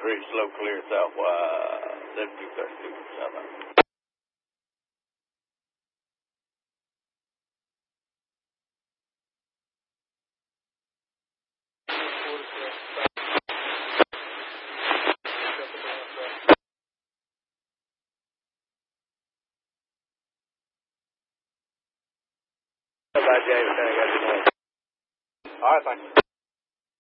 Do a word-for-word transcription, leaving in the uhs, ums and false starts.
Street, slow clear southwide, seventy-two thirty-two, southbound. Bye, James. All right, thank you.